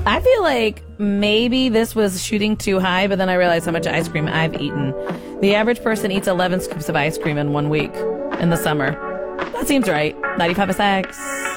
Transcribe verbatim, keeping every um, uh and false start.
I feel like maybe this was shooting too high, but then I realized how much ice cream I've eaten. The average person eats eleven scoops of ice cream in one week in the summer. That seems right. ninety-five Sex.